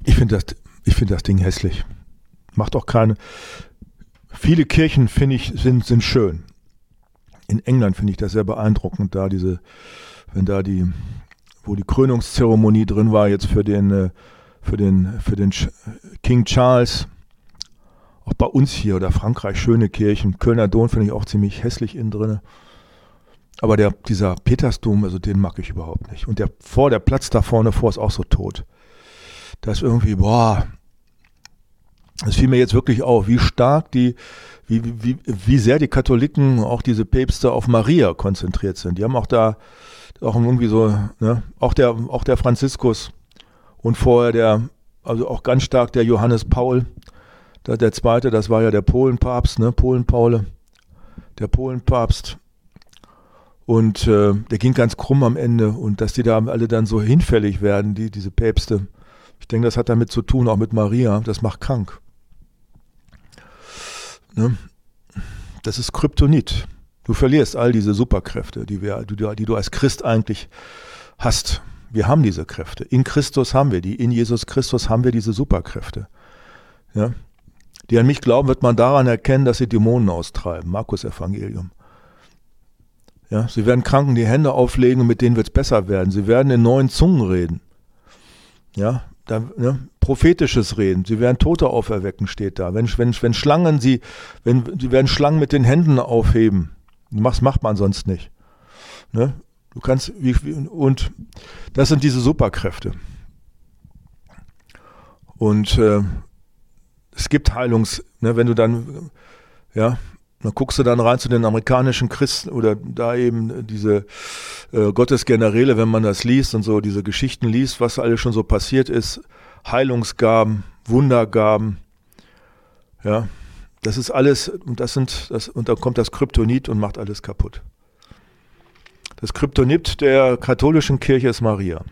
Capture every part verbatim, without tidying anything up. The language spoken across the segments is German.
Ich finde das, ich finde das Ding hässlich. Macht auch keine. Viele Kirchen, finde ich, sind, sind schön. In England finde ich das sehr beeindruckend, da diese, wenn da die, wo die Krönungszeremonie drin war, jetzt für den, für den, für den King Charles. Auch bei uns hier oder Frankreich, schöne Kirchen. Kölner Dom finde ich auch ziemlich hässlich innen drin. Aber der, dieser Petersdom, also den mag ich überhaupt nicht. Und der vor, der Platz da vorne vor ist auch so tot. Da ist irgendwie, boah, es fiel mir jetzt wirklich auf, wie stark die, wie, wie, wie sehr die Katholiken, auch diese Päpste, auf Maria konzentriert sind. Die haben auch da, auch irgendwie so, ne, auch der, auch der Franziskus und vorher der, also auch ganz stark der Johannes Paul, der, der zweite, das war ja der Polenpapst, ne, Polenpaule, der Polenpapst. Und äh, der ging ganz krumm am Ende und dass die da alle dann so hinfällig werden, die, diese Päpste. Ich denke, das hat damit zu tun, auch mit Maria, das macht krank. Ne? Das ist Kryptonit. Du verlierst all diese Superkräfte, die, wir, die, die du als Christ eigentlich hast. Wir haben diese Kräfte. In Christus haben wir die. In Jesus Christus haben wir diese Superkräfte. Ja? Die an mich glauben, wird man daran erkennen, dass sie Dämonen austreiben. Markus Evangelium. Ja? Sie werden Kranken die Hände auflegen und mit denen wird es besser werden. Sie werden in neuen Zungen reden. Ja? Da, ne, prophetisches Reden, sie werden Tote auferwecken, steht da. Wenn, wenn, wenn Schlangen sie, wenn, sie werden Schlangen mit den Händen aufheben. Das macht man sonst nicht. Ne? Du kannst, wie, und das sind diese Superkräfte. Und äh, es gibt Heilungs, ne, wenn du dann, ja, dann guckst du dann rein zu den amerikanischen Christen oder da eben diese äh, Gottesgeneräle, wenn man das liest und so diese Geschichten liest, was alles schon so passiert ist, Heilungsgaben, Wundergaben, ja, das ist alles, und das sind, das, und dann kommt das Kryptonit und macht alles kaputt. Das Kryptonit der katholischen Kirche ist Maria.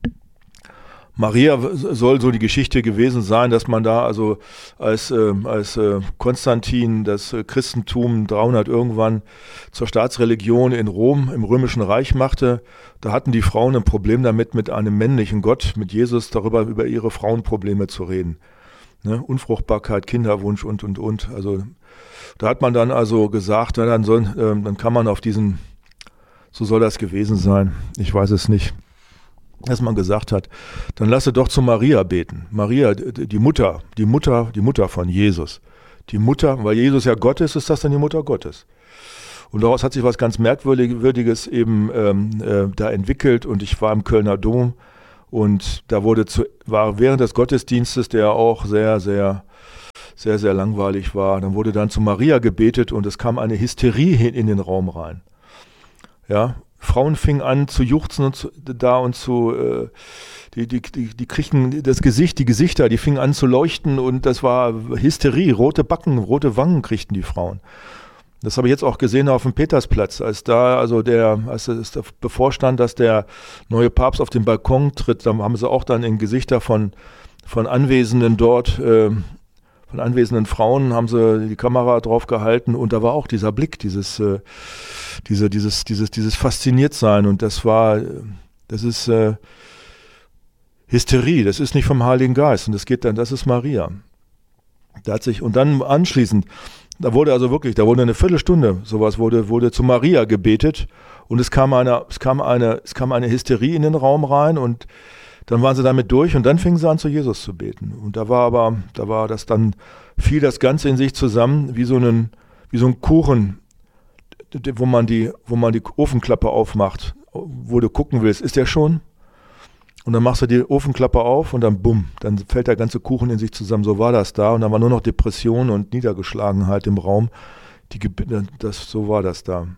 Maria soll so die Geschichte gewesen sein, dass man da also als, äh, als äh, Konstantin das äh, Christentum dreihundert irgendwann zur Staatsreligion in Rom im Römischen Reich machte. Da hatten die Frauen ein Problem damit, mit einem männlichen Gott, mit Jesus, darüber über ihre Frauenprobleme zu reden. Ne? Unfruchtbarkeit, Kinderwunsch und, und, und. Also da hat man dann also gesagt, na, dann, soll, äh, dann kann man auf diesen, so soll das gewesen sein, ich weiß es nicht, dass man gesagt hat, dann lasse doch zu Maria beten. Maria, die Mutter, die Mutter, die Mutter von Jesus. Die Mutter, weil Jesus ja Gott ist, ist das dann die Mutter Gottes. Und daraus hat sich was ganz Merkwürdiges eben ähm, äh, da entwickelt und ich war im Kölner Dom und da wurde zu, war während des Gottesdienstes, der auch sehr, sehr, sehr, sehr langweilig war, dann wurde dann zu Maria gebetet und es kam eine Hysterie hin in den Raum rein. Ja, Frauen fingen an zu juchzen und zu, da und zu, äh, die, die, die, die kriegten das Gesicht, die Gesichter, die fingen an zu leuchten und das war Hysterie, rote Backen, rote Wangen kriegten die Frauen. Das habe ich jetzt auch gesehen auf dem Petersplatz, als da, also der, als es bevorstand, dass der neue Papst auf den Balkon tritt, da haben sie auch dann in Gesichter von, von Anwesenden dort, äh, von anwesenden Frauen haben sie die Kamera drauf gehalten und da war auch dieser Blick, dieses, äh, diese, dieses, dieses, dieses Fasziniertsein und das war, das ist äh, Hysterie, das ist nicht vom Heiligen Geist und das geht dann, das ist Maria. Da hat sich, und dann anschließend, da wurde also wirklich, da wurde eine Viertelstunde, sowas wurde, wurde zu Maria gebetet und es kam eine, es kam eine, es kam eine Hysterie in den Raum rein und dann waren sie damit durch und dann fingen sie an, zu Jesus zu beten. Und da war aber, da war das dann, fiel das Ganze in sich zusammen, wie so ein, wie so ein Kuchen, wo man die, wo man die Ofenklappe aufmacht, wo du gucken willst, ist der schon? Und dann machst du die Ofenklappe auf und dann bumm, dann fällt der ganze Kuchen in sich zusammen. So war das da und dann war nur noch Depression und Niedergeschlagenheit im Raum. Die, das, so war das da.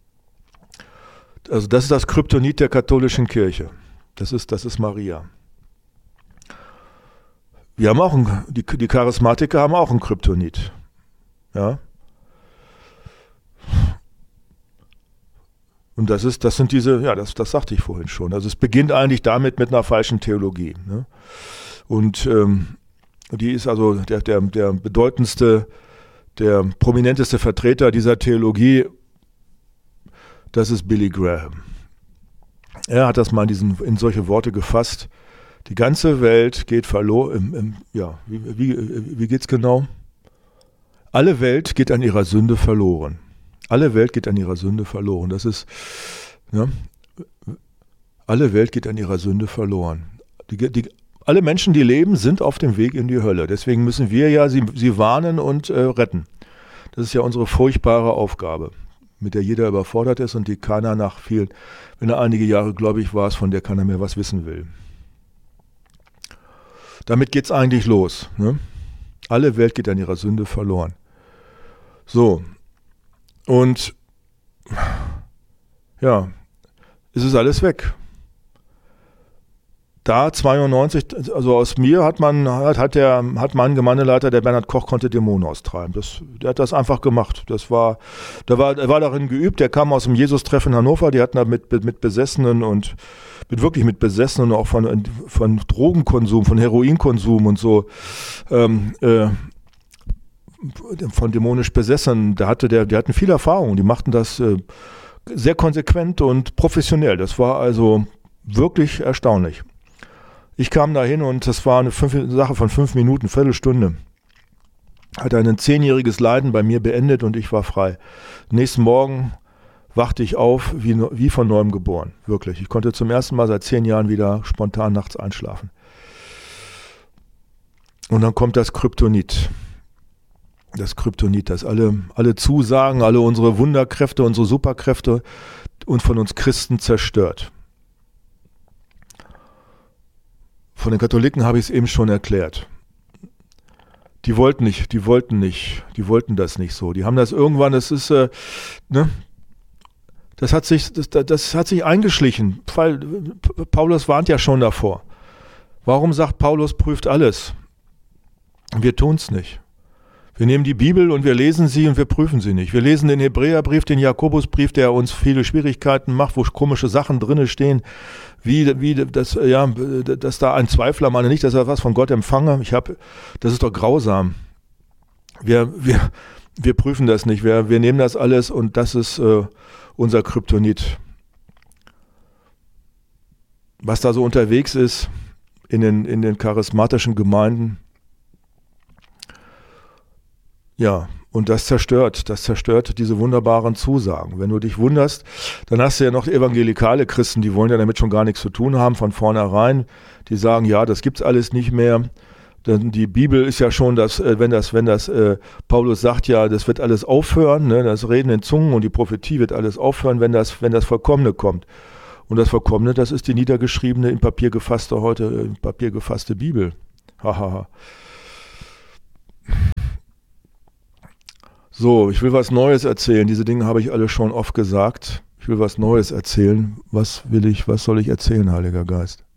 Also das ist das Kryptonit der katholischen Kirche. Das ist, das ist Maria. Wir haben auch ein, die, die Charismatiker haben auch ein Kryptonit. Ja. Und das ist, das sind diese, ja, das, das sagte ich vorhin schon. Also es beginnt eigentlich damit mit einer falschen Theologie. Ne? Und ähm, die ist also der, der, der bedeutendste, der prominenteste Vertreter dieser Theologie, das ist Billy Graham. Er hat das mal in, diesen, in solche Worte gefasst, Die ganze Welt geht verloren. Ja, wie, wie, wie geht's genau? Alle Welt geht an ihrer Sünde verloren. Alle Welt geht an ihrer Sünde verloren. Das ist, ja, alle Welt geht an ihrer Sünde verloren. Die, die, alle Menschen, die leben, sind auf dem Weg in die Hölle. Deswegen müssen wir ja sie, sie warnen und äh, retten. Das ist ja unsere furchtbare Aufgabe, mit der jeder überfordert ist und die keiner nach vielen, wenn er einige Jahre gläubig war, von der keiner mehr was wissen will. Damit geht's eigentlich los. Ne? Alle Welt geht an ihrer Sünde verloren. So. Und ja, es ist alles weg. Da zweiundneunzig, also aus mir hat man, hat, hat der, hat mein Gemeindeleiter, der Bernhard Koch, konnte Dämonen austreiben. Das, der hat das einfach gemacht. Das war, der war, er war darin geübt, der kam aus dem Jesus-Treff in Hannover, die hatten da mit, mit Besessenen und mit wirklich mit Besessenen auch von, von Drogenkonsum, von Heroinkonsum und so, ähm, äh, von dämonisch Besessenen, da hatte der, die hatten viel Erfahrung, die machten das äh, sehr konsequent und professionell. Das war also wirklich erstaunlich. Ich kam da hin und das war eine fünf, Sache von fünf Minuten, Viertelstunde. Hat ein zehnjähriges Leiden bei mir beendet und ich war frei. Nächsten Morgen wachte ich auf, wie, wie von neuem geboren. Wirklich. Ich konnte zum ersten Mal seit zehn Jahren wieder spontan nachts einschlafen. Und dann kommt das Kryptonit. Das Kryptonit, das alle, alle Zusagen, alle unsere Wunderkräfte, unsere Superkräfte und von uns Christen zerstört. Von den Katholiken habe ich es eben schon erklärt. Die wollten nicht, die wollten nicht, die wollten das nicht so. Die haben das irgendwann, das ist, äh, ne, das hat sich, das, das hat sich eingeschlichen. Weil Paulus warnt ja schon davor. Warum sagt Paulus, prüft alles? Wir tun es nicht. Wir nehmen die Bibel und wir lesen sie und wir prüfen sie nicht. Wir lesen den Hebräerbrief, den Jakobusbrief, der uns viele Schwierigkeiten macht, wo komische Sachen drin stehen, wie, wie das, ja, dass da ein Zweifler meine nicht, dass er was von Gott empfange. Ich habe, das ist doch grausam. Wir, wir, wir prüfen das nicht. Wir, wir nehmen das alles und das ist äh, unser Kryptonit. Was da so unterwegs ist in den, in den charismatischen Gemeinden, ja, und das zerstört, das zerstört diese wunderbaren Zusagen. Wenn du dich wunderst, dann hast du ja noch evangelikale Christen, die wollen ja damit schon gar nichts zu tun haben von vornherein. Die sagen, ja, das gibt's alles nicht mehr. Denn die Bibel ist ja schon, dass, wenn das, wenn das, äh, Paulus sagt ja, das wird alles aufhören, ne, das Reden in Zungen und die Prophetie wird alles aufhören, wenn das, wenn das Vollkommene kommt. Und das Vollkommene, das ist die niedergeschriebene, in Papier gefasste, heute in Papier gefasste Bibel. Hahaha. So, ich will was Neues erzählen. Diese Dinge habe ich alle schon oft gesagt. Ich will was Neues erzählen. Was will ich, was soll ich erzählen, Heiliger Geist?